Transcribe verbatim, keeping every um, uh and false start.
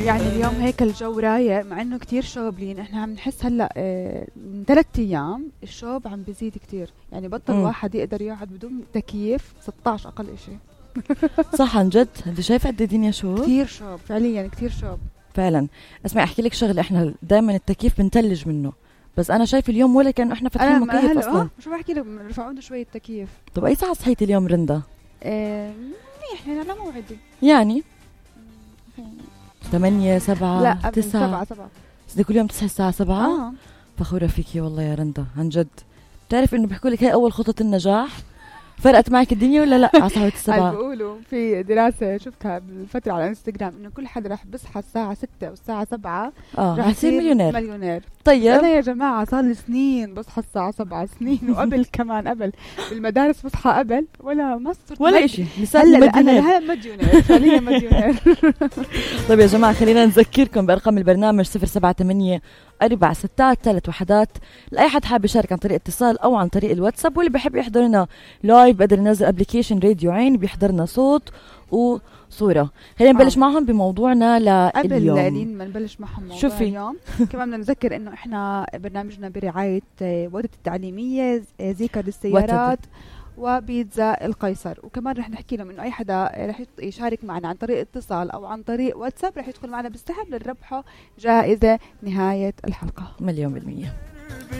يعني اليوم هيك الجو رايق مع انه كتير شوبلين. احنا عم نحس هلا آه من ثلاث ايام الشوب عم بيزيد كتير، يعني بطل مم. واحد يقدر يقعد بدون تكييف ستة عشر اقل اشي. صح عن جد، انت شايفه قد الدنيا شو كتير شوب فعليا، كتير شوب فعلا. اسمعي احكي لك شغله، احنا دائما التكييف بنتلج منه، بس انا شايف اليوم ولا كانه احنا فاتحين مكيف اصلا. شو بحكي لك، رفعوا له شويه تكييف. طب اي ساعه صحيتي اليوم رندا؟ آه منيح يعني على موعدي، يعني ثمانية سبعة لا تسعة سبعة سبعة بدك كل يوم تصحي الساعة سبعة؟ آه. فخورة فيكي والله يا رندا عن جد. بتعرف انه بيحكوا لك هي اول خطط النجاح؟ فرقت معك الدنيا ولا لا على صحوة السبعة؟ بيقولوا في دراسة شفتها بالفترة على انستغرام انه كل حدا رح بصحى الساعة ستة والساعة سبعة اه رح يصير مليونير. مليونير. طيب انا يا جماعة صار لي سنين بصحى الساعة سبعة، سنين وقبل كمان قبل بالمدارس بصحى قبل ولا ما صرت ولا اشي. هلا انا لها مديونير فعليا مديونير. طيب يا جماعة خلينا نذكركم بأرقام البرنامج صفر سبعة ثمانية أربع ستات ثلاث وحدات لأي حد حاب يشارك عن طريق اتصال أو عن طريق الواتساب، واللي بحب يحضرنا لايف بقدر ينزل ابليكيشن راديو عين بيحضرنا صوت وصورة. خلينا نبلش آه. معهم بموضوعنا لليوم. قبل لين ما نبلش معهم موضوع شوفي اليوم كمان بدنا نذكر إنه إحنا برنامجنا برعاية وردة التعليمية زيكا للسيارات وبيتزا القيصر، وكمان رح نحكي لهم انه اي حدا رح يشارك معنا عن طريق اتصال او عن طريق واتساب رح يدخل معنا بالسحب للربحه جائزه نهايه الحلقه. مليون بالمية.